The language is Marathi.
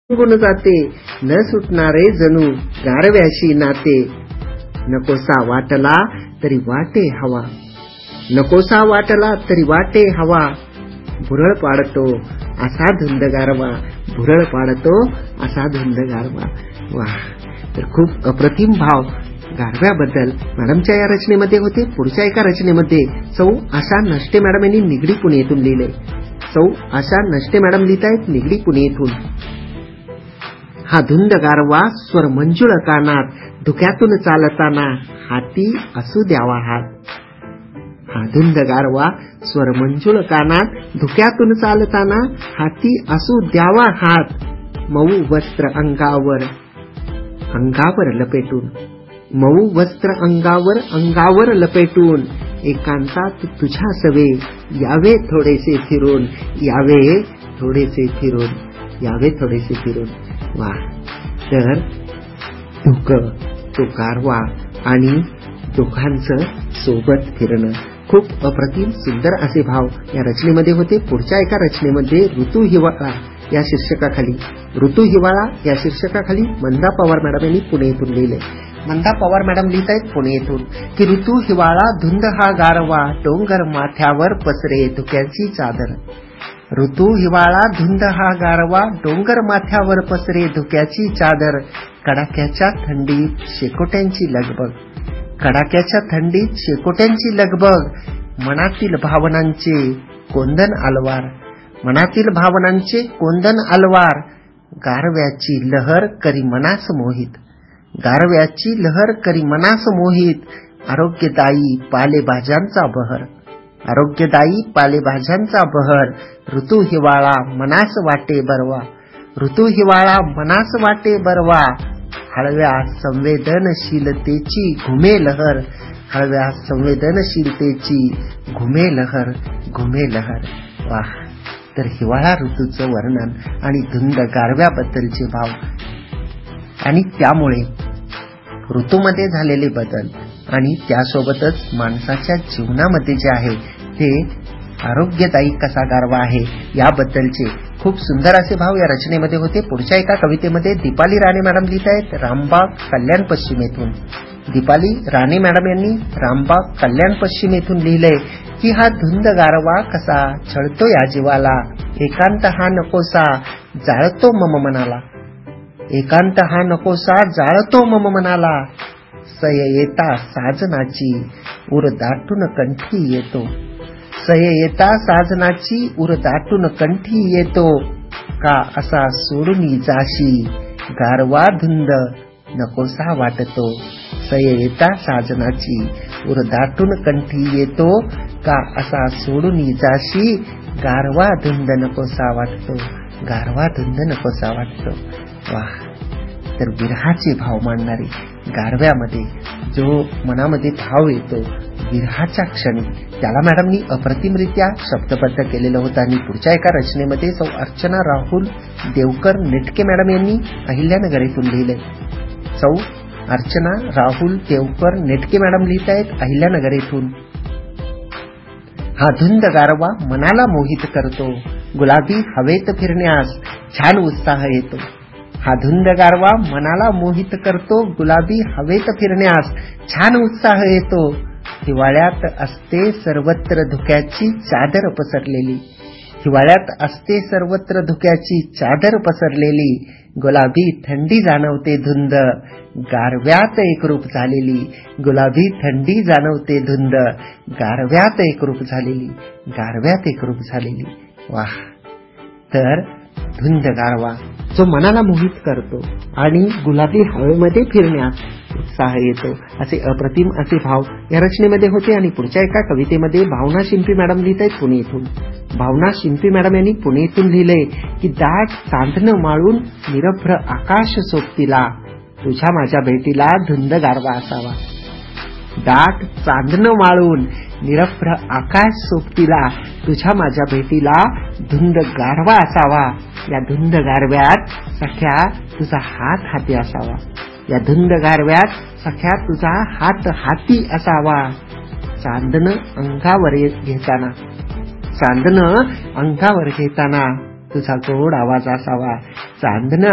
गुण जाते न सुटणारे जणू गारव्याशी नाते. नकोसा वाटला तरी वाटे हवा, नकोसा वाटला तरी वाटे हवा. भुरळ पाडतो असा धुंद गारवा, भुरळ पाडतो असा धुंद गारवा. वा, तर खूप अप्रतिम भाव गारव्याबद्दल मॅडमच्या या रचनेमध्ये होते. पुढच्या एका रचनेमध्ये सौ आशा नष्टे मॅडम यांनी निगडी पुणे येथून लिहिले. सौ आशा नष्टे मॅडम लिहितायत निगडी पुणे येथून. हा धुंद गारवा स्वर मंजुळ कानात, धुक्यातून चालताना हाती असू द्यावा हात. हा धुंद गारवा स्वर मंजुळ कानात, धुक्यातून चालताना हाती असू द्यावा हात. मऊ वस्त्र अंगावर अंगावर लपेटून, मऊ वस्त्र अंगावर लपेटून. एकांतात तुझ्या सवे यावे थोडेसे फिरून, यावे थोडेसे फिरून, यावे थोडेसे फिरून. वा, तर धुक, तो गारवा आणि दोघांचं सोबत फिरणं, खूप अप्रतिम सुंदर असे भाव या रचनेमध्ये होते. पुढच्या एका रचनेमध्ये ऋतू हिवाळा या शीर्षकाखाली, ऋतू हिवाळा या शीर्षकाखाली मंदा पवार मॅडम यांनी पुणे येथून लिहिले. मंदा पवार मॅडम लिहित आहेत पुणे येथून की ऋतू हिवाळा धुंद हा गारवा, डोंगर माथ्यावर पसरे धुक्याची चादर. ऋतू हिवाळा धुंद हा गारवा, डोंगर माथ्यावर पसरे धुक्याची चादर. कडाक्याच्या थंडीत शेकोट्यांची लगबग, कडाक्याच्या थंडीत शेकोट्यांची लगबग. मनातील भावनांचे कोंदण अलवार, मनातील भावनांचे कोंदण अलवार. गारव्याची लहर करी मनास मोहित, गारव्याची लहर करी मनास मोहित. आरोग्यदायी पालेभाज्यांचा बहर, आरोग्यदायी पालेभाज्यांचा बहर. ऋतू हिवाळा मनास वाटे बरवा, ऋतू हिवाळा मनास वाटे बरवा. हळव्या संवेदनशीलतेची घुमे लहर, हळव्या संवेदनशीलतेची घुमे लहर, घुमे लहर. वाह, तर हिवाळा ऋतूचं वर्णन आणि धुंद गारव्याबद्दलचे भाव आणि त्यामुळे ऋतूमध्ये झालेले बदल आणि त्यासोबतच माणसाच्या जीवनामध्ये जे आहे ते आरोग्यदायी कसा गारवा आहे याबद्दलचे खूप सुंदर असे भाव या रचनेमध्ये होते. पुढच्या एका कवितेमध्ये दीपाली राणे मॅडम लिहित आहेत रामबाग कल्याण पश्चिम येथून. दीपाली राणे मॅडम यांनी रामबाग कल्याण पश्चिम येथून लिहिलंय की हा धुंद गारवा कसा छळतो या जीवाला, एकांत हा नकोसा जाळतो मम मनाला, एकांत हा नकोसा जाळतो मम मनाला. सय येता साजनाची उर दाटून कंठी येतो, सय येता साजनाची उर दाटून कंठी येतो. का असा सोडून जाशी गारवा धुंद नकोसा वाटतो, सय येता साजनाची उर दाटून कंठी येतो. का असा सोडून जाशी गारवा धुंद नकोसा वाटतो, गारवा धुंद नकोसा वाटतो. वाह, तर विरहाचे भाव मांडणारे गारव्यामध्ये जो मनामध्ये भाव येतो विरहाच्या क्षणी त्याला मॅडमनी अप्रतिमरित्या शब्दबद्ध केलेलं होतं. आणि पुढच्या एका रचनेमध्ये सौ अर्चना राहुल देवकर नेटके मॅडम यांनी अहिल्यानगर येथून लिहिलंय. सौ अर्चना राहुल देवकर नेटके मॅडम लिहित आहेत अहिल्यानगर येथून. हा धुंद गारवा मनाला मोहित करतो, गुलाबी हवेत फिरण्यास छान उत्साह येतो. हा धुंद गारवा मनाला मोहित करतो, गुलाबी हवेत फिरण्यास छान उत्साह येतो. हिवाळ्यात असते सर्वत्र धुक्याची चादर पसरलेली, हिवाळ्यात असते सर्वत्र धुक्याची चादर पसरलेली. गुलाबी थंडी जाणवते धुंद गारव्यात एकरूप झालेली, गुलाबी थंडी जाणवते धुंद गारव्यात एकरूप झालेली, गारव्यात एकरूप झालेली. वाह, तर धुंद गारवा जो मनाला मोहित करतो आणि गुलाबी हवेमध्ये फिरण्यास उत्साह येतो, असे अप्रतिम असे भाव या रचनेमध्ये होते. आणि पुढच्या एका कवितेमध्ये भावना शिंपी मॅडम लिहित आहेत पुणे येथून. भावना शिंपी मॅडम यांनी पुणे येथून लिहिलंय की दाट चांदणं माळून निरभ्र आकाश सोबतीला, तुझ्या माझ्या भेटीला धुंद गारवा असावा. दाट चांदणं माळून निरभ्र आकाश सोबतीला, तुझ्या माझ्या भेटीला धुंद गारवा असावा. या धुंद गारव्यात सख्या तुझा हात हाती असावा, या धुंद गारव्यात सख्या तुझा हात हाती असावा. चांदणं अंगावर घेताना, चांदणं अंगावर घेताना तुझा गोड आवाज असावा. चांदणं